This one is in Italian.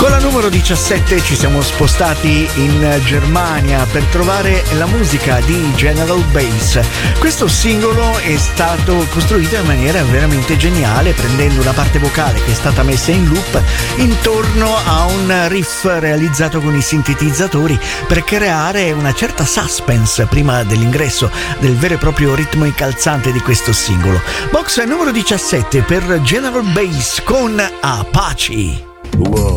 Con la numero 17 ci siamo spostati in Germania per trovare la musica di General Bass. Questo singolo è stato costruito in maniera veramente geniale, prendendo una parte vocale che è stata messa in loop intorno a un riff realizzato con i sintetizzatori per creare una certa suspense prima dell'ingresso del vero e proprio ritmo incalzante di questo singolo. Box numero 17 per General Bass con Apache. Wow.